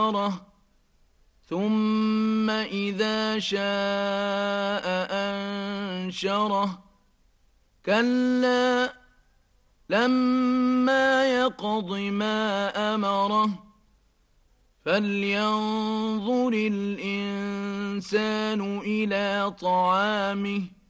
ثم إذا شاء أنشره كلا لما يقض ما أمره فلينظر الإنسان إلى طعامه